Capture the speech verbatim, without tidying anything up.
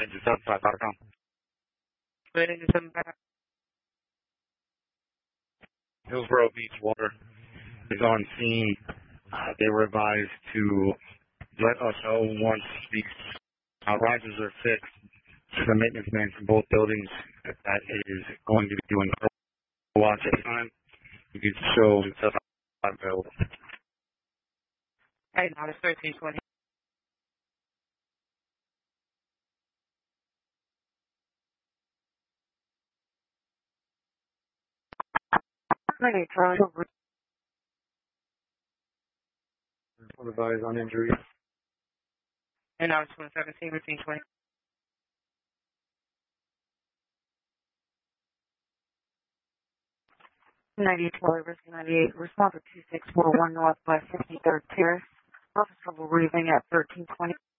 Engine seven five dot com. Good engine seven five. Hillsborough Beach Water is on scene. Uh, they were advised to let us know once these uh, risers are fixed to the maintenance man from both buildings that that is going to be doing a watch at the time. You can show yourself available. Hey, now it's thirteen twenty. Hey, Charlie. Advise on injury. And now it's one seventeen, fifteen twenty. ninety-eight Charlie, Risky ninety-eight. Response to two six four one North by fifty-third Terrace. Office trouble breathing at thirteen twenty.